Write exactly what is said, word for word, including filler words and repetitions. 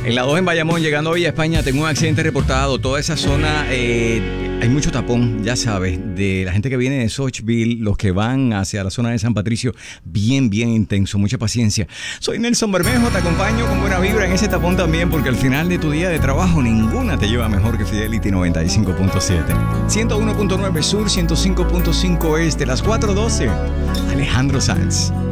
En la dos en Bayamón, llegando a Villa España, tengo un accidente reportado. Toda esa zona, eh, hay mucho tapón, ya sabes, de la gente que viene de Sochville, los que van hacia la zona de San Patricio, bien, bien intenso, mucha paciencia. Soy Nelson Bermejo, te acompaño con buena vibra en ese tapón también, porque al final de tu día de trabajo, ninguna te lleva mejor que Fidelity noventa y cinco punto siete. ciento uno punto nueve Sur, ciento cinco punto cinco Este, las cuatro doce. Alejandro Sanz.